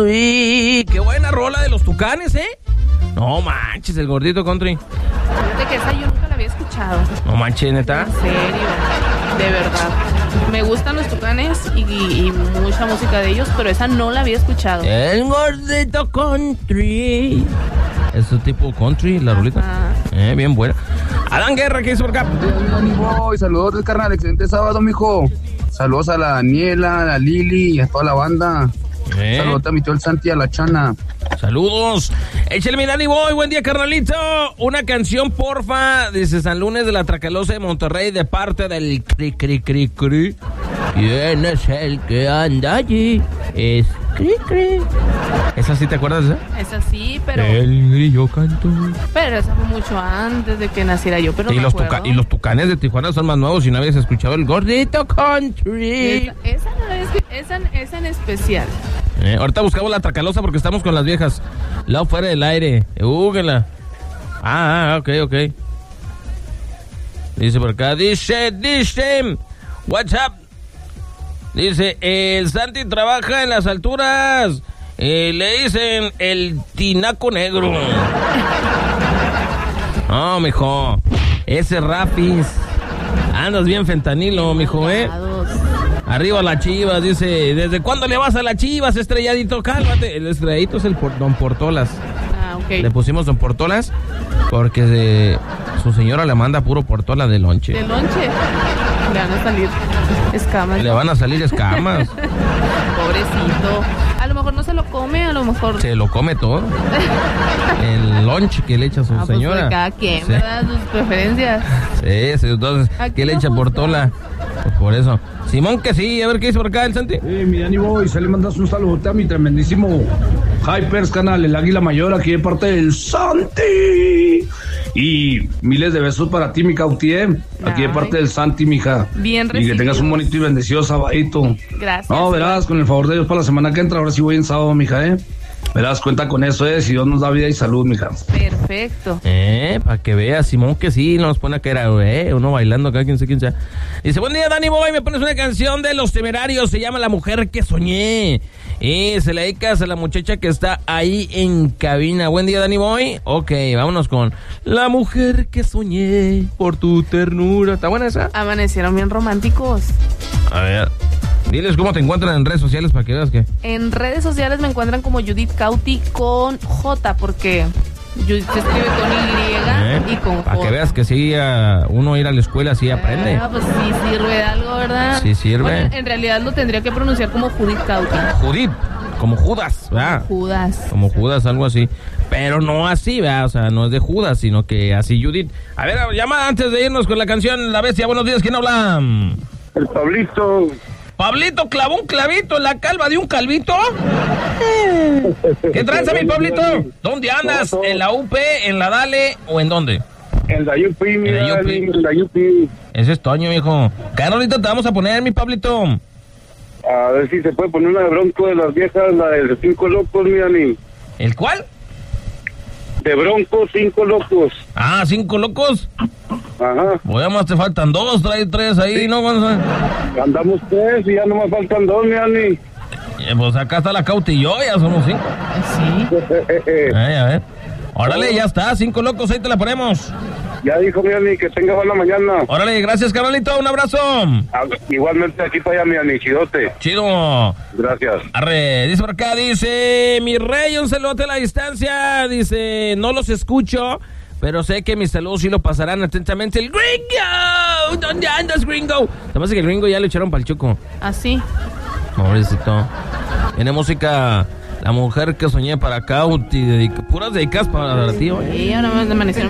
Uy, qué buena rola de los Tucanes, ¿eh? No manches, el gordito country. Fíjate que esa yo nunca la había escuchado. No manches, ¿neta? En serio, de verdad. Me gustan los Tucanes y mucha música de ellos, pero esa no la había escuchado. El gordito country. Es su tipo country, la rolita. Bien buena. Adán Guerra, ¿qué hizo por acá? Saludos, carnal. Excelente sábado, mijo. Saludos a la Daniela, a la Lili y a toda la banda. Saludos a mi tío el Santi y a la Chana. Saludos. Échale mi Danny Boy, buen día, carnalito. Una canción, porfa, dice San Lunes de la Tracalosa de Monterrey, de parte del Cri Cri Cri Cri. ¿Quién es el que anda allí? Es Cri Cri. ¿Esa sí te acuerdas, eh? Esa sí, pero... El grillo cantó. Pero esa fue mucho antes de que naciera yo, pero y me los acuerdo. y los Tucanes de Tijuana son más nuevos y no habías escuchado el gordito country. Esa no la había escuchado, esa en especial. Ahorita buscamos la Tracalosa porque estamos con las viejas. Lado fuera del aire. Úguela. Ok. Dice por acá. Dice. What's up? Dice, el Santi trabaja en las alturas. Le dicen el tinaco negro. No, mijo. Ese Rafis. Andas bien fentanilo, mijo, Arriba las Chivas, dice, ¿desde cuándo le vas a las Chivas, estrelladito? Cálmate. El estrelladito es el Don Portolas. Ok. Le pusimos Don Portolas porque su señora le manda puro Portola de lonche. ¿De lonche? Le van a salir escamas. Le van a salir escamas. Pobrecito. A lo mejor no se lo come, a lo mejor... Se lo come todo. El lunch que le echa a su señora. Pues cada quien, sí. ¿Verdad? Sus preferencias. Sí, entonces, ¿qué le echa Portola? Pues por eso. Simón que sí, a ver qué dice por acá el Santi. Mi Dani Boy, se le mandas un saludote a mi tremendísimo Hypers canal, el Águila Mayor, aquí de parte del Santi. Y miles de besos para ti, mi Cauti, aquí de parte del Santi, mija. Bien recibido. recibido. Y que tengas un bonito y bendecido sabadito. Gracias. No, verás, con el favor de Dios para la semana que entra, ahora sí voy en sábado, mija, Verás, cuenta con eso, si Dios nos da vida y salud, mija. Perfecto. Para que veas, Simón que sí, nos pone a que era, uno bailando acá, quién sea. Dice, buen día, Danny Boy, me pones una canción de Los Temerarios, se llama La Mujer que Soñé. Y se la dedicas a la muchacha que está ahí en cabina. Buen día, Danny Boy. Ok, vámonos con La Mujer que Soñé por tu ternura. ¿Está buena esa? Amanecieron bien románticos. A ver, diles cómo te encuentran en redes sociales para que veas que... En redes sociales me encuentran como Judith Cauti con J, porque Judith se escribe con Y y con J. Para que veas que si uno ir a la escuela sí aprende. Pues sí sirve de algo, ¿verdad? Sí sirve. Bueno, en realidad lo tendría que pronunciar como Judith Cauti. Judith, como Judas, ¿verdad? Judas. Como Judas, algo así. Pero no así, ¿verdad? O sea, no es de Judas, sino que así Judith. A ver, llama antes de irnos con la canción La Bestia. Buenos días, ¿quién habla? El Pablito. ¿Pablito clavó un clavito en la calva de un calvito? ¿Qué tranza, mi Pablito? ¿Dónde andas? ¿En la UP, en la Dale o en dónde? En la UP, mira, en la UP. Ese es Toño, hijo. ¿Qué rolito te vamos a poner, mi Pablito? A ver si se puede poner una de Bronco de las viejas, la de 5 locos, mira, ni. ¿El cuál? De Bronco, 5 locos. Ah, 5 locos. Ajá. Pues más te faltan 2, trae 3 ahí, sí. ¿No? Andamos 3 y ya nomás faltan 2, mira, ni. Pues acá está la Cauti y yo, ya somos 5. Sí. A ver. Órale, ya está, 5 locos, ahí te la ponemos. Ya dijo, mira, ni, que tenga buena mañana. Órale, gracias, carnalito, un abrazo. Igualmente aquí para allá, mira, ni, chidote. Chido. Gracias. Arre, dice por acá, dice, mi rey, un saludo a la distancia. Dice, no los escucho, pero sé que mis saludos sí lo pasarán atentamente. El Gringo, ¿dónde andas, Gringo? Te pasa que el Gringo ya le echaron pa'l chuco. ¿Ah, sí? Pobrecito. Tiene música La Mujer que Soñé para Cauti, puras dedicadas para ti, Sí, ahora me amanecieron